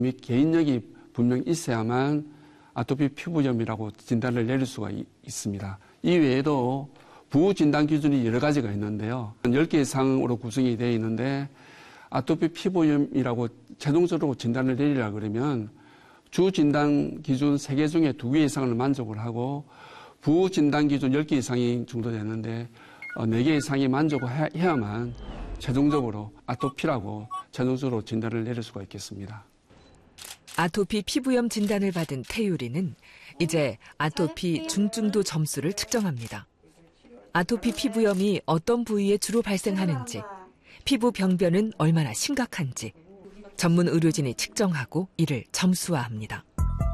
개인력이 분명 있어야만 아토피 피부염이라고 진단을 내릴 수가 있습니다. 이 외에도 부진단 기준이 여러 가지가 있는데요. 10개 이상으로 구성이 되어 있는데 아토피 피부염이라고 최종적으로 진단을 내리려고 그러면 주 진단 기준 3개 중에 2개 이상을 만족을 하고 부진단 기준 10개 이상이 정도 되는데 4개 이상이 만족을 해야만 최종적으로 아토피라고 최종적으로 진단을 내릴 수가 있겠습니다. 아토피 피부염 진단을 받은 태유리는 이제 아토피 중증도 점수를 측정합니다. 아토피 피부염이 어떤 부위에 주로 발생하는지, 피부 병변은 얼마나 심각한지 전문 의료진이 측정하고 이를 점수화합니다.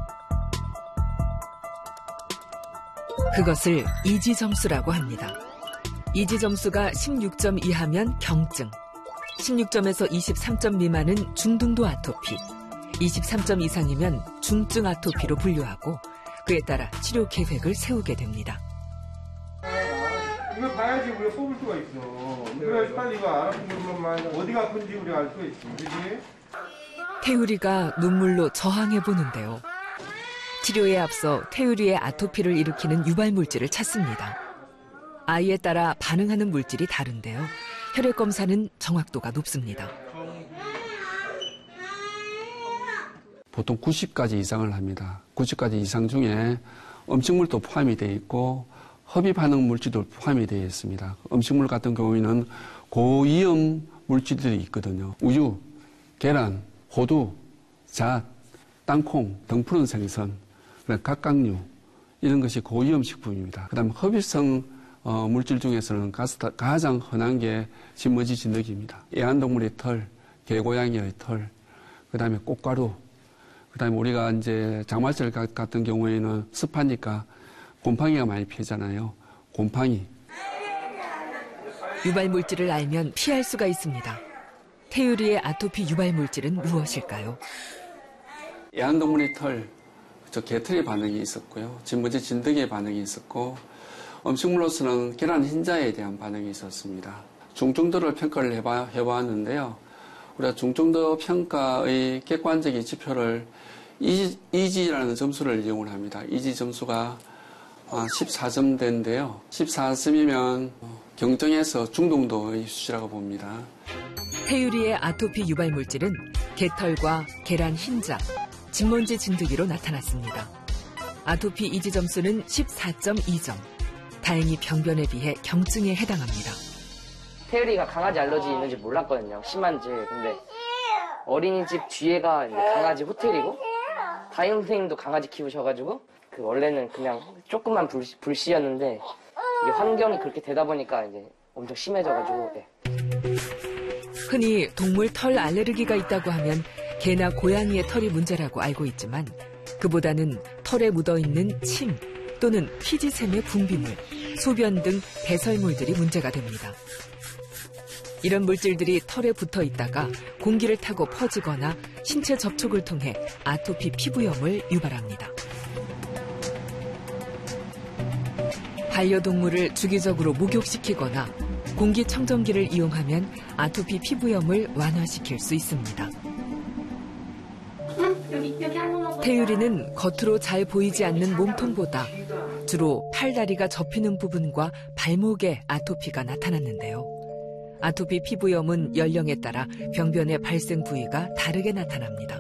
그것을 이지점수라고 합니다. 이지점수가 16점 이하면 경증, 16점에서 23점 미만은 중등도 아토피, 23점 이상이면 중증 아토피로 분류하고 그에 따라 치료 계획을 세우게 됩니다. 이거 봐야지 우리가 뽑을 수가 있어. 그래야지 빨리 이거 알아보면 어디가 아픈지 우리가 알 수가 있지. 그렇지? 태유리가 눈물로 저항해보는데요. 치료에 앞서 태유리의 아토피를 일으키는 유발물질을 찾습니다. 아이에 따라 반응하는 물질이 다른데요. 혈액검사는 정확도가 높습니다. 보통 90가지 이상을 합니다. 90가지 이상 중에 음식물도 포함이 되어 있고 허비 반응 물질도 포함이 되어 있습니다. 음식물 같은 경우에는 고위험 물질들이 있거든요. 우유, 계란, 호두, 잣, 땅콩, 등 푸른 생선, 각각류 이런 것이 고위험 식품입니다. 그다음에 허비성 물질 중에서는 가장 흔한 게 진머지 진드기입니다. 애완동물의 털, 개고양이의 털, 그다음에 꽃가루, 그다음에 우리가 이제 장마철 같은 경우에는 습하니까 곰팡이가 많이 피잖아요. 곰팡이. 유발물질을 알면 피할 수가 있습니다. 태유리의 아토피 유발물질은 무엇일까요? 애완동물의 털, 개털의 반응이 있었고요. 진머지 진드기의 반응이 있었고 음식물로서는 계란 흰자에 대한 반응이 있었습니다. 중증도를 평가를 해봤는데요. 우리가 중증도 평가의 객관적인 지표를 이지라는 점수를 이용을 합니다. 이지 점수가 14점대인데요. 14점이면 경증에서 중등도의 수치라고 봅니다. 태유리의 아토피 유발물질은 개털과 계란 흰자, 진먼지 진드기로 나타났습니다. 아토피 이지 점수는 14.2점. 다행히 병변에 비해 경증에 해당합니다. 태유리가 강아지 알러지 있는지 몰랐거든요. 심한지. 근데 어린이집 뒤에가 이제 강아지 호텔이고 담임 선생님도 강아지 키우셔가지고 원래는 그냥 조금만 불씨였는데 이게 환경이 그렇게 되다 보니까 이제 엄청 심해져가지고. 네. 흔히 동물 털 알레르기가 있다고 하면 개나 고양이의 털이 문제라고 알고 있지만 그보다는 털에 묻어있는 침 또는 피지샘의 분비물, 소변 등 배설물들이 문제가 됩니다. 이런 물질들이 털에 붙어 있다가 공기를 타고 퍼지거나 신체 접촉을 통해 아토피 피부염을 유발합니다. 반려동물을 주기적으로 목욕시키거나 공기청정기를 이용하면 아토피 피부염을 완화시킬 수 있습니다. 태유리는 겉으로 잘 보이지 않는 몸통보다 주로 팔다리가 접히는 부분과 발목에 아토피가 나타났는데요. 아토피 피부염은 연령에 따라 병변의 발생 부위가 다르게 나타납니다.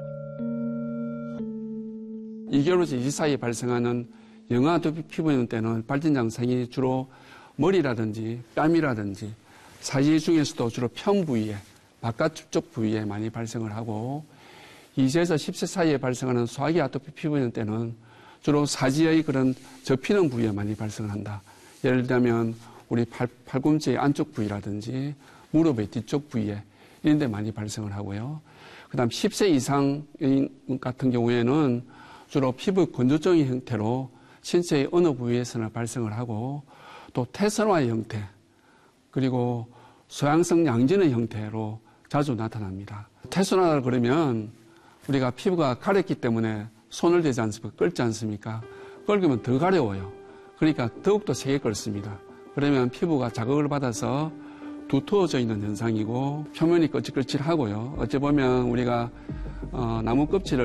2개월에서 2주 사이에 발생하는 영아 아토피 피부염 때는 발진 증상이 주로 머리라든지 뺨이라든지 사지 중에서도 주로 편 부위에, 바깥쪽 부위에 많이 발생을 하고 2세에서 10세 사이에 발생하는 소화기 아토피 피부염 때는 주로 사지의 그런 접히는 부위에 많이 발생을 한다. 예를 들면 우리 팔꿈치의 안쪽 부위라든지 무릎의 뒤쪽 부위에 이런 데 많이 발생을 하고요. 그다음 10세 이상 같은 경우에는 주로 피부 건조증의 형태로 신체의 어느 부위에서나 발생을 하고 또 태선화의 형태 그리고 소양성 양진의 형태로 자주 나타납니다. 태선화를 그러면 우리가 피부가 가렵기 때문에 손을 대지 않습니까? 끓지 않습니까? 끓으면 더 가려워요. 그러니까 더욱더 세게 끓습니다. 그러면 피부가 자극을 받아서 두터워져 있는 현상이고 표면이 거칠거칠하고요. 어찌 보면 우리가 나무 껍질을